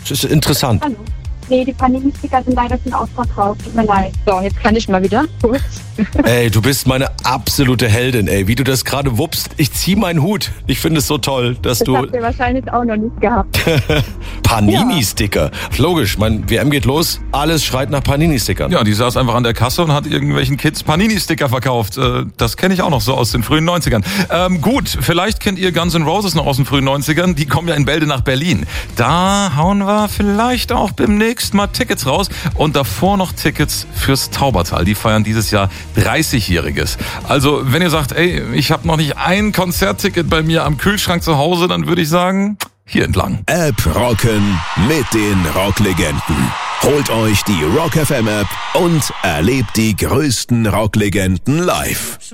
Das ist interessant. Hallo. Nee, die Panini-Sticker sind leider schon ausverkauft. Tut mir leid. So, jetzt kann ich mal wieder. Gut. Ey, du bist meine absolute Heldin, ey. Wie du das gerade wuppst. Ich zieh meinen Hut. Ich finde es so toll, dass Das habt ihr wahrscheinlich auch noch nicht gehabt. Panini-Sticker. Logisch, mein WM geht los. Alles schreit nach Panini-Stickern. Ja, die saß einfach an der Kasse und hat irgendwelchen Kids Panini-Sticker verkauft. Das kenne ich auch noch so aus den frühen 90ern. Gut, vielleicht kennt ihr Guns N' Roses noch aus den frühen 90ern. Die kommen ja in Bälde nach Berlin. Da hauen wir vielleicht auch demnächst mal Tickets raus. Und davor noch Tickets fürs Taubertal. Die feiern dieses Jahr 30-Jähriges. Also, wenn ihr sagt, ey, ich habe noch nicht ein Konzertticket bei mir am Kühlschrank zu Hause, dann würde ich sagen, hier entlang. App rocken mit den Rocklegenden. Holt euch die Rock FM App und erlebt die größten Rocklegenden live.